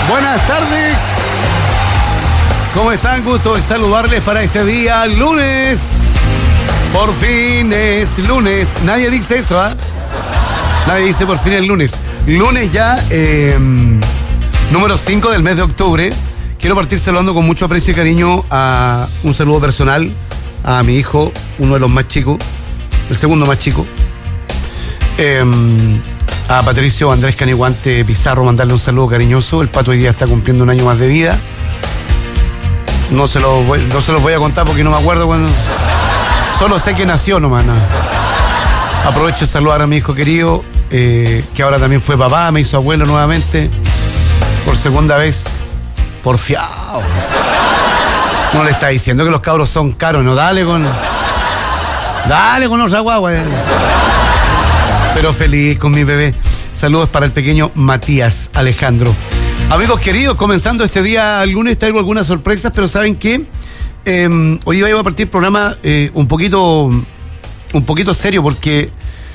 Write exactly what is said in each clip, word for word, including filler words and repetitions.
Buenas tardes. ¿Cómo están? Gusto de saludarles para este día, lunes. Por fin es lunes. Nadie dice eso, ¿ah? ¿eh? Nadie dice por fin el lunes. Lunes ya, eh, número cinco del mes de octubre. Quiero partir saludando con mucho aprecio y cariño a un saludo personal a mi hijo, uno de los más chicos, el segundo más chico. Eh, a Patricio Andrés Caniguante Pizarro, mandarle un saludo cariñoso. El Pato hoy día está cumpliendo un año más de vida. No se los voy, no se los voy a contar porque no me acuerdo cuando. Solo sé que nació nomás. No. Aprovecho de saludar a mi hijo querido, eh, que ahora también fue papá, me hizo abuelo nuevamente, por segunda vez. Porfiado. No le está diciendo que los cabros son caros, no, dale con. Dale con otra guagua. Eh. Pero feliz con mi bebé. Saludos para el pequeño Matías Alejandro. Amigos queridos, comenzando este día lunes, traigo algunas sorpresas, pero ¿saben qué? Eh, hoy iba a partir el programa eh, un poquito un poquito serio porque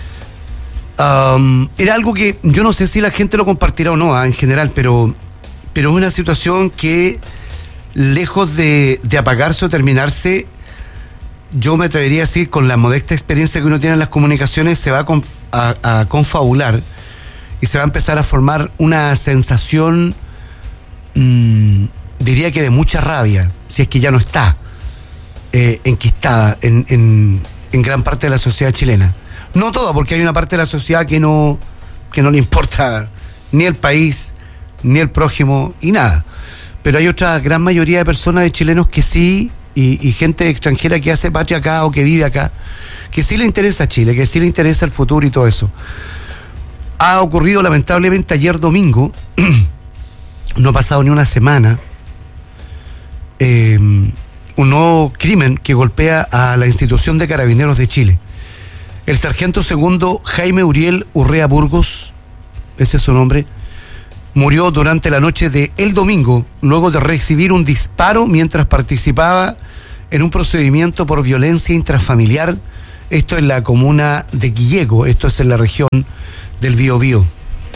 um, era algo que yo no sé si la gente lo compartirá o no, ¿eh? En general, pero, pero es una situación que lejos de, de apagarse o terminarse, yo me atrevería a decir, con la modesta experiencia que uno tiene en las comunicaciones, se va a, conf, a, a confabular y se va a empezar a formar una sensación, mmm, diría que de mucha rabia, si es que ya no está eh, enquistada en, en, en gran parte de la sociedad chilena. No toda, porque hay una parte de la sociedad que no, que no le importa ni el país, ni el prójimo, y nada. Pero hay otra gran mayoría de personas, de chilenos, que sí, y, y gente extranjera que hace patria acá o que vive acá, que sí le interesa Chile, que sí le interesa el futuro y todo eso. Ha ocurrido lamentablemente ayer domingo, no ha pasado ni una semana, eh, un nuevo crimen que golpea a la institución de Carabineros de Chile. El sargento segundo Jaime Uriel Urrea Burgos, ese es su nombre, murió durante la noche de el domingo, luego de recibir un disparo mientras participaba en un procedimiento por violencia intrafamiliar. Esto en la comuna de Quilleco, esto es en la región del Biobío.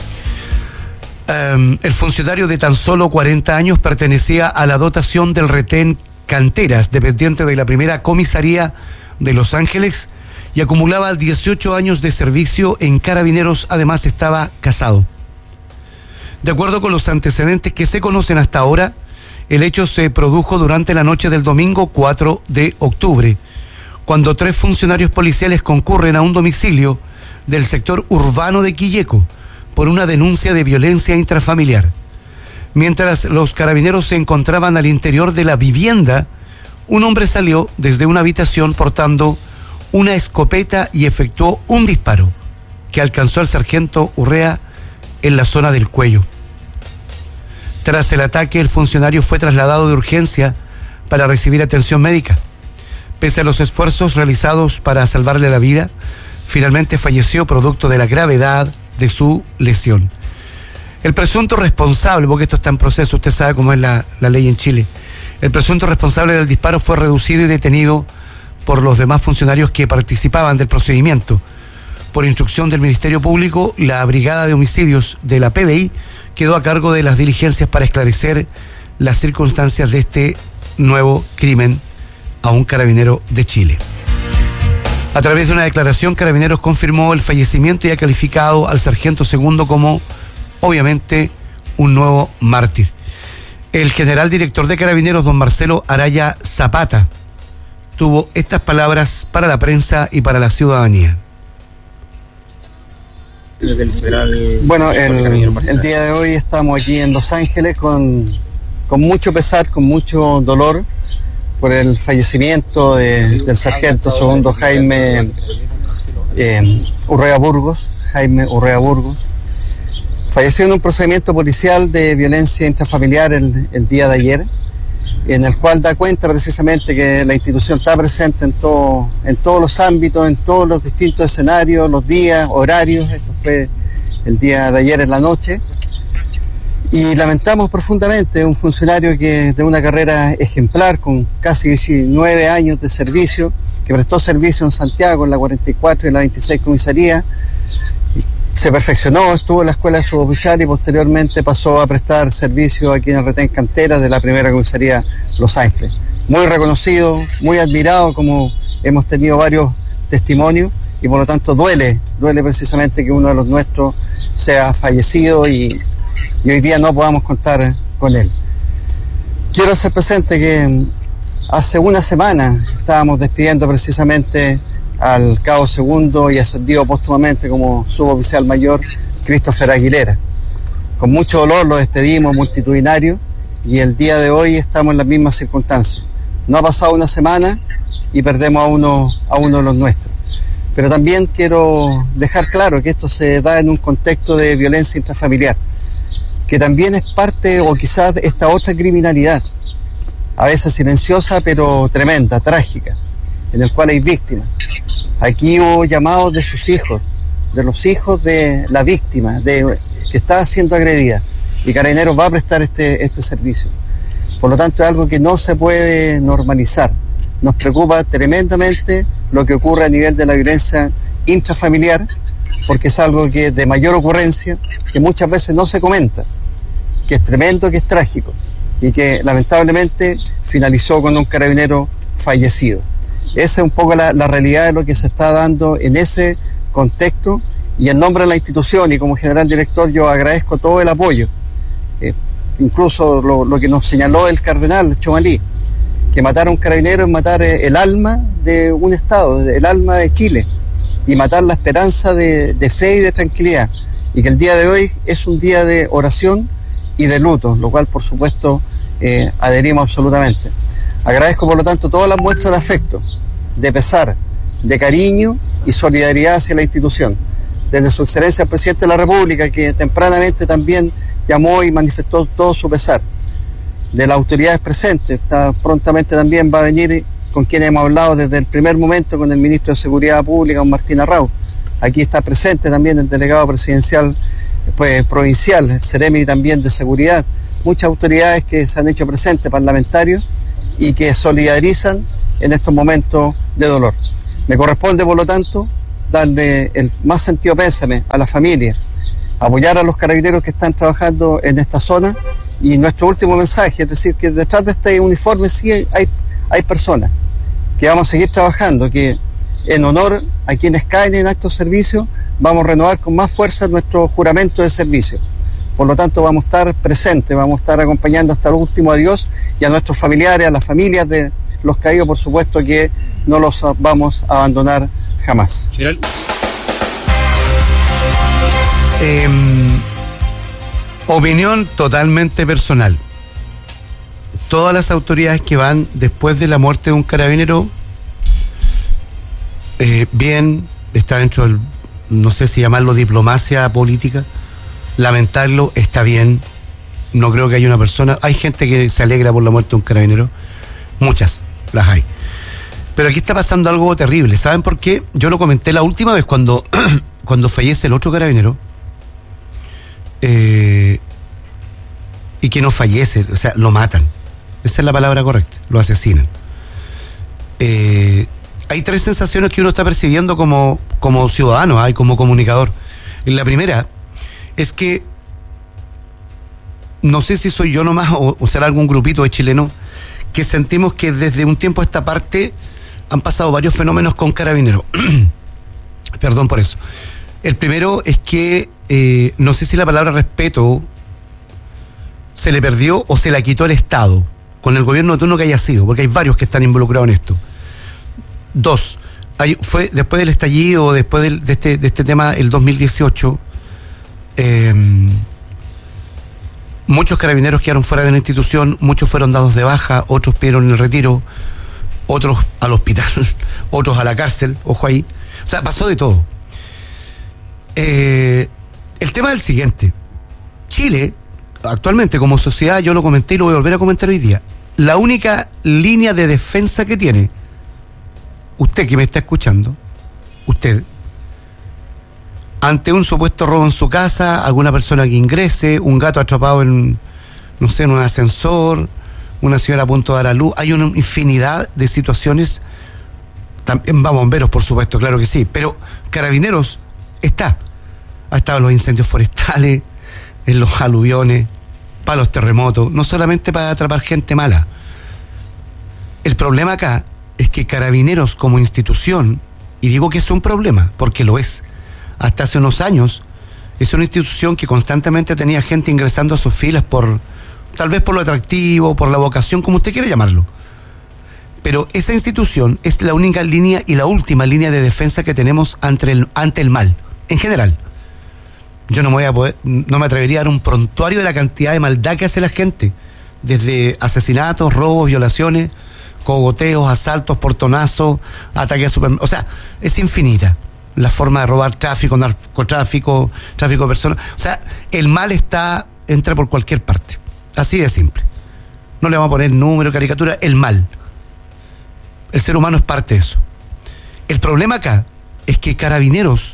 Um, el funcionario de tan solo cuarenta años pertenecía a la dotación del retén Canteras, dependiente de la primera comisaría de Los Ángeles, y acumulaba dieciocho años de servicio en Carabineros. Además estaba casado. De acuerdo con los antecedentes que se conocen hasta ahora, el hecho se produjo durante la noche del domingo cuatro de octubre, cuando tres funcionarios policiales concurren a un domicilio del sector urbano de Quilleco por una denuncia de violencia intrafamiliar. Mientras los carabineros se encontraban al interior de la vivienda, un hombre salió desde una habitación portando una escopeta y efectuó un disparo que alcanzó al sargento Urrea en la zona del cuello. Tras el ataque, el funcionario fue trasladado de urgencia para recibir atención médica. Pese a los esfuerzos realizados para salvarle la vida, finalmente falleció producto de la gravedad de su lesión. El presunto responsable, porque esto está en proceso, usted sabe cómo es la, la ley en Chile, el presunto responsable del disparo fue reducido y detenido por los demás funcionarios que participaban del procedimiento. Por instrucción del Ministerio Público, la Brigada de Homicidios de la P D I quedó a cargo de las diligencias para esclarecer las circunstancias de este nuevo crimen a un carabinero de Chile. A través de una declaración, Carabineros confirmó el fallecimiento y ha calificado al sargento segundo como, obviamente, un nuevo mártir. El general director de Carabineros, don Marcelo Araya Zapata, tuvo estas palabras para la prensa y para la ciudadanía. Bueno, el, el día de hoy estamos aquí en Los Ángeles con, con mucho pesar, con mucho dolor por el fallecimiento de, del sargento segundo Jaime eh, Urrea Burgos. Jaime Urrea Burgos falleció en un procedimiento policial de violencia intrafamiliar el, el día de ayer, en el cual da cuenta precisamente que la institución está presente en todo, en todos los ámbitos, en todos los distintos escenarios, los días, horarios. Esto fue el día de ayer en la noche. Y lamentamos profundamente un funcionario que de una carrera ejemplar, con casi diecinueve años de servicio, que prestó servicio en Santiago, en la cuarenta y cuatro y en la veintiséis comisaría, se perfeccionó, estuvo en la escuela de suboficial y posteriormente pasó a prestar servicio aquí en el retén Canteras de la primera comisaría Los Ángeles. Muy reconocido, muy admirado, como hemos tenido varios testimonios, y por lo tanto duele, duele precisamente que uno de los nuestros sea fallecido y, y hoy día no podamos contar con él. Quiero hacer presente que hace una semana estábamos despidiendo precisamente al cabo segundo y ascendido póstumamente como suboficial mayor Christopher Aguilera. Con mucho dolor lo despedimos, multitudinario, y el día de hoy estamos en las mismas circunstancias. No ha pasado una semana y perdemos a uno, a uno de los nuestros. Pero también quiero dejar claro que esto se da en un contexto de violencia intrafamiliar, que también es parte, o quizás esta otra criminalidad, a veces silenciosa pero tremenda, trágica, en el cual hay víctimas. Aquí hubo llamados de sus hijos, de los hijos de la víctima, de que está siendo agredida, y Carabineros va a prestar este, este servicio. Por lo tanto, es algo que no se puede normalizar. Nos preocupa tremendamente lo que ocurre a nivel de la violencia intrafamiliar, porque es algo que es de mayor ocurrencia, que muchas veces no se comenta, que es tremendo, que es trágico, y que lamentablemente finalizó con un carabinero fallecido. Esa es un poco la, la realidad de lo que se está dando en ese contexto, y en nombre de la institución y como general director yo agradezco todo el apoyo, eh, incluso lo, lo que nos señaló el cardenal Chomalí, que matar a un carabinero es matar el alma de un Estado, el alma de Chile, y matar la esperanza de, de fe y de tranquilidad, y que el día de hoy es un día de oración y de luto, lo cual por supuesto eh, adherimos absolutamente. Agradezco por lo tanto todas las muestras de afecto, de pesar, de cariño y solidaridad hacia la institución, desde su excelencia el presidente de la República, que tempranamente también llamó y manifestó todo su pesar, de las autoridades presentes. Está, prontamente también va a venir, con quien hemos hablado desde el primer momento, con el ministro de Seguridad Pública, don Martín Arrau. Aquí está presente también el delegado presidencial pues, provincial, el Ceremi también de Seguridad, muchas autoridades que se han hecho presentes, parlamentarios, y que solidarizan en estos momentos de dolor. Me corresponde, por lo tanto, darle el más sentido pésame a la familia, apoyar a los carabineros que están trabajando en esta zona, y nuestro último mensaje, es decir, que detrás de este uniforme sí hay, hay personas, que vamos a seguir trabajando, que en honor a quienes caen en actos de servicio, vamos a renovar con más fuerza nuestro juramento de servicio. Por lo tanto, vamos a estar presentes, vamos a estar acompañando hasta el último adiós, y a nuestros familiares, a las familias de los caídos, por supuesto que no los vamos a abandonar jamás. Eh, opinión totalmente personal. Todas las autoridades que van después de la muerte de un carabinero, eh, bien, está dentro del, no sé si llamarlo diplomacia política, lamentarlo, está bien. No creo que haya una persona, hay gente que se alegra por la muerte de un carabinero, muchas, las hay. Pero aquí está pasando algo terrible. ¿Saben por qué? Yo lo comenté la última vez cuando, cuando fallece el otro carabinero, eh, y que no fallece, o sea, lo matan. Esa es la palabra correcta, lo asesinan. Eh, hay tres sensaciones que uno está percibiendo como, como ciudadano, hay como comunicador. La primera es que no sé si soy yo nomás o, o será algún grupito de chilenos que sentimos que desde un tiempo a esta parte han pasado varios fenómenos con carabineros. Perdón por eso. El primero es que eh, no sé si la palabra respeto se le perdió o se la quitó el Estado con el gobierno de turno que haya sido, porque hay varios que están involucrados en esto. Dos, hay, fue después del estallido, después del, de, este, de este tema, el dos mil dieciocho, eh, muchos carabineros quedaron fuera de la institución, muchos fueron dados de baja, otros pidieron el retiro, otros al hospital, otros a la cárcel, ojo ahí. O sea, pasó de todo. Eh, el tema es el siguiente. Chile, actualmente como sociedad, yo lo comenté y lo voy a volver a comentar hoy día, la única línea de defensa que tiene, usted que me está escuchando, usted, ante un supuesto robo en su casa, alguna persona que ingrese, un gato atrapado en, no sé, en un ascensor, una señora a punto de dar a luz, hay una infinidad de situaciones. También va bomberos, por supuesto, claro que sí, pero Carabineros está ha estado en los incendios forestales, en los aluviones, para los terremotos, no solamente para atrapar gente mala. El problema acá es que Carabineros como institución, y digo que es un problema, porque lo es, hasta hace unos años, es una institución que constantemente tenía gente ingresando a sus filas por, tal vez por lo atractivo, por la vocación, como usted quiera llamarlo. Pero esa institución es la única línea y la última línea de defensa que tenemos ante el, ante el mal, en general. Yo no me voy a poder, no me atrevería a dar un prontuario de la cantidad de maldad que hace la gente, desde asesinatos, robos, violaciones, cogoteos, asaltos, portonazos, ataques a supermercados. O sea, es infinita la forma de robar, tráfico, narcotráfico, tráfico de personas. O sea, el mal está, entra por cualquier parte. Así de simple. No le vamos a poner número, caricatura, el mal. El ser humano es parte de eso. El problema acá es que Carabineros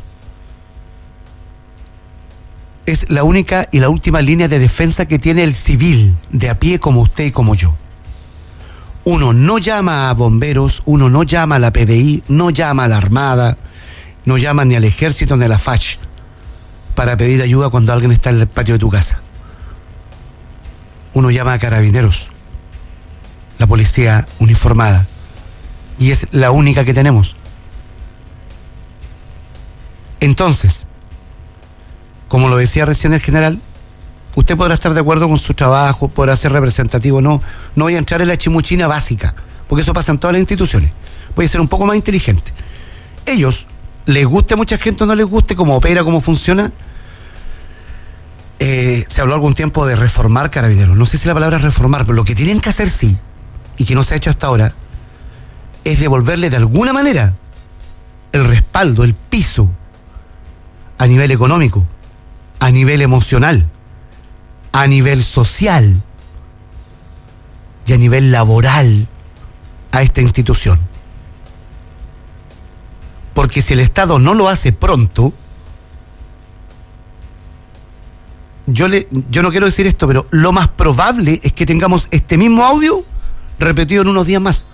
es la única y la última línea de defensa que tiene el civil de a pie como usted y como yo. Uno no llama a bomberos, uno no llama a la P D I, no llama a la Armada, no llama ni al Ejército ni a la F A C para pedir ayuda cuando alguien está en el patio de tu casa. Uno llama a Carabineros, la policía uniformada, y es la única que tenemos. Entonces, como lo decía recién el general, usted podrá estar de acuerdo con su trabajo, podrá ser representativo, no, no voy a entrar en la chimuchina básica, porque eso pasa en todas las instituciones. Voy a ser un poco más inteligente. Ellos, les guste a mucha gente o no les guste cómo opera, cómo funciona, eh, se habló algún tiempo de reformar Carabineros. No sé si la palabra es reformar, pero lo que tienen que hacer sí, y que no se ha hecho hasta ahora, es devolverle de alguna manera el respaldo, el piso, a nivel económico, a nivel emocional, a nivel social y a nivel laboral a esta institución. Porque si el Estado no lo hace pronto, yo, le, yo no quiero decir esto, pero lo más probable es que tengamos este mismo audio repetido en unos días más.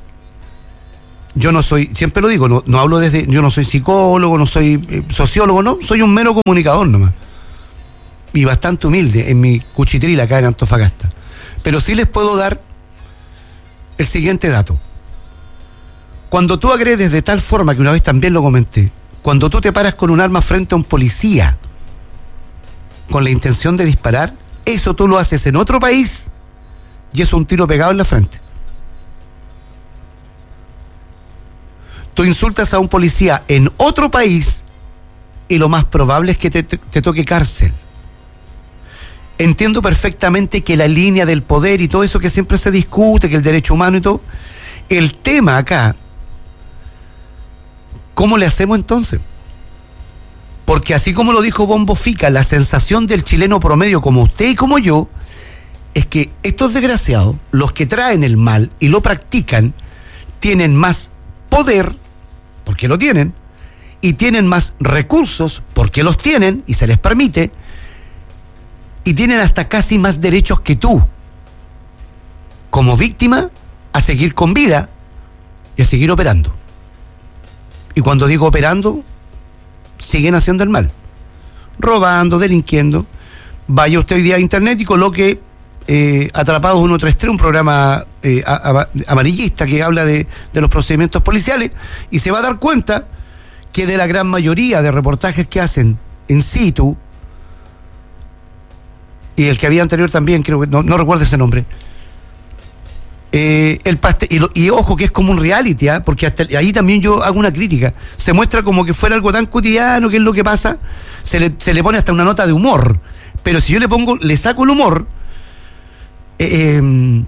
Yo no soy, siempre lo digo, no, no hablo desde, yo no soy psicólogo, no soy eh, sociólogo, no, soy un mero comunicador nomás. Y bastante humilde en mi cuchitril acá en Antofagasta. Pero sí les puedo dar el siguiente dato. Cuando tú agredes de tal forma, que una vez también lo comenté, cuando tú te paras con un arma frente a un policía con la intención de disparar, eso tú lo haces en otro país y es un tiro pegado en la frente. Tú insultas a un policía en otro país y lo más probable es que te, te, te toque cárcel. Entiendo perfectamente que la línea del poder y todo eso que siempre se discute, que el derecho humano y todo, el tema acá, ¿cómo le hacemos entonces? Porque así como lo dijo Bombo Fica, la sensación del chileno promedio como usted y como yo, es que estos desgraciados, los que traen el mal y lo practican, tienen más poder, porque lo tienen, y tienen más recursos, porque los tienen y se les permite, y tienen hasta casi más derechos que tú, como víctima, a seguir con vida y a seguir operando. Y cuando digo operando, siguen haciendo el mal, robando, delinquiendo. Vaya usted hoy día a internet y coloque eh, Atrapados ciento treinta y tres, un programa eh, a, a, amarillista que habla de, de los procedimientos policiales, y se va a dar cuenta que de la gran mayoría de reportajes que hacen in situ, y el que había anterior también, creo que no, no recuerdo ese nombre, eh, el pastel, y, lo, y ojo que es como un reality, ¿eh? Porque hasta ahí también yo hago una crítica, se muestra como que fuera algo tan cotidiano, que es lo que pasa, se le, se le pone hasta una nota de humor, pero si yo le pongo, le saco el humor, eh, eh,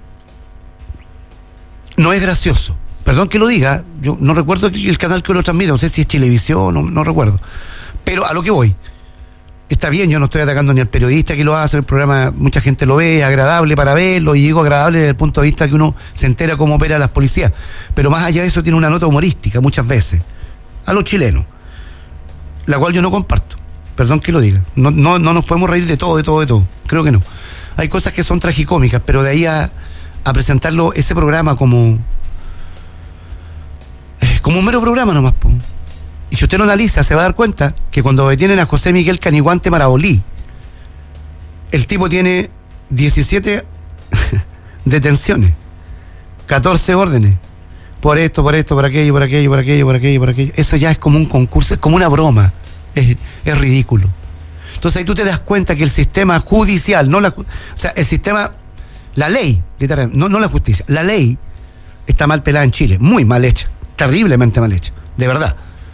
no es gracioso. Perdón que lo diga, yo no recuerdo el canal que lo transmite, no sé si es Chilevisión, no, no recuerdo, pero a lo que voy. Está bien, yo no estoy atacando ni al periodista que lo hace, el programa mucha gente lo ve, es agradable para verlo, y digo agradable desde el punto de vista que uno se entera cómo opera las policías, pero más allá de eso tiene una nota humorística muchas veces, a los chilenos, la cual yo no comparto, perdón que lo diga, no, no, no nos podemos reír de todo, de todo, de todo, creo que no. Hay cosas que son tragicómicas, pero de ahí a, a presentarlo, ese programa como, eh, como un mero programa nomás, po. si usted lo analiza, se va a dar cuenta que cuando detienen a José Miguel Caniguante Marabolí, el tipo tiene diecisiete detenciones, catorce órdenes, por esto, por esto, por aquello, por aquello, por aquello, por aquello, por aquello. Eso ya es como un concurso, es como una broma, es, es ridículo. Entonces ahí tú te das cuenta que el sistema judicial, no la, o sea, el sistema, la ley, literalmente, no, no la justicia, la ley está mal pelada en Chile, muy mal hecha, terriblemente mal hecha, de verdad.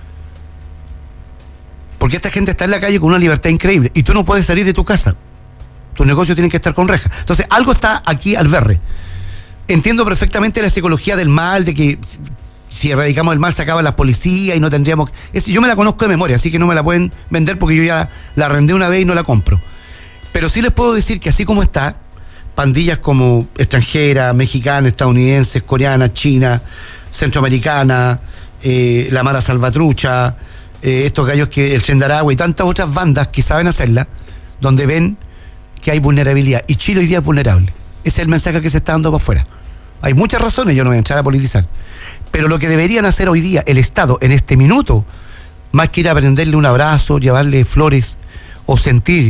Porque esta gente está en la calle con una libertad increíble y tú no puedes salir de tu casa. Tus negocios tienen que estar con rejas. Entonces, algo está aquí al berre. Entiendo perfectamente la psicología del mal, de que si erradicamos el mal se acaba la policía y no tendríamos... Es, yo me la conozco de memoria, así que no me la pueden vender porque yo ya la arrendé una vez y no la compro. Pero sí les puedo decir que así como está, pandillas como extranjeras, mexicanas, estadounidenses, coreanas, chinas, centroamericanas, eh, la Mara Salvatrucha, eh, estos gallos que el Chendaragua y tantas otras bandas que saben hacerla, donde ven que hay vulnerabilidad. Y Chile hoy día es vulnerable. Ese es el mensaje que se está dando para afuera. Hay muchas razones, yo no voy a entrar a politizar. Pero lo que deberían hacer hoy día el Estado, en este minuto, más que ir a prenderle un abrazo, llevarle flores o sentir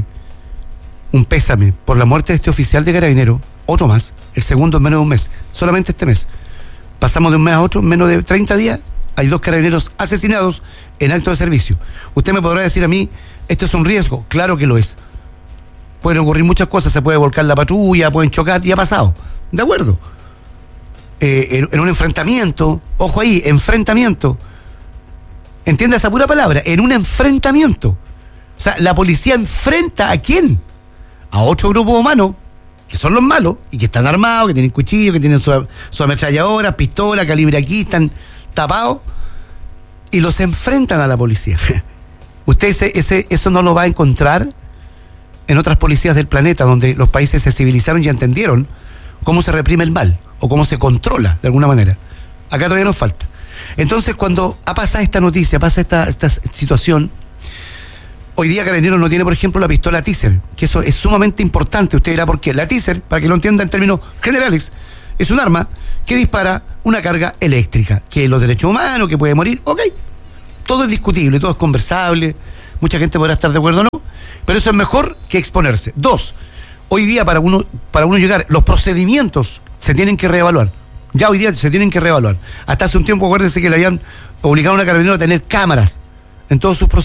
un pésame por la muerte de este oficial de Carabineros, otro más, el segundo en menos de un mes, solamente este mes. Pasamos de un mes a otro, en menos de treinta días, hay dos carabineros asesinados en acto de servicio. Usted me podrá decir a mí, ¿esto es un riesgo? Claro que lo es. Pueden ocurrir muchas cosas, se puede volcar la patrulla, pueden chocar, y ha pasado. ¿De acuerdo? Eh, en, en un enfrentamiento, ojo ahí, enfrentamiento. Entienda esa pura palabra, en un enfrentamiento. O sea, la policía enfrenta ¿a quién? A otro grupo humano, que son los malos, y que están armados, que tienen cuchillos, que tienen su, su ametralladora, pistola, calibre aquí, están tapados, y los enfrentan a la policía. Usted ese, ese, eso no lo va a encontrar en otras policías del planeta, donde los países se civilizaron y entendieron cómo se reprime el mal, o cómo se controla de alguna manera. Acá todavía nos falta. Entonces, cuando ha pasado esta noticia, pasa esta, esta situación, hoy día Carabineros no tiene, por ejemplo, la pistola Taser, que eso es sumamente importante. Usted dirá por qué. La Taser, para que lo entienda en términos generales, es un arma que dispara una carga eléctrica, que los derechos humanos, que puede morir, ok. Todo es discutible, todo es conversable, mucha gente podrá estar de acuerdo o no, pero eso es mejor que exponerse. Dos, hoy día para uno, para uno llegar, los procedimientos se tienen que reevaluar. Ya hoy día se tienen que reevaluar. Hasta hace un tiempo, acuérdense que le habían obligado a una Carabinero a tener cámaras en todos sus procedimientos.